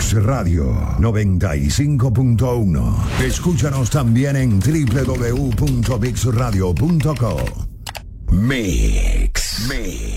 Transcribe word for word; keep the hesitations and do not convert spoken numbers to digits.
Mix Radio noventa y cinco punto uno. Escúchanos también en doble u doble u doble u punto mix radio punto com. Mix. Mix.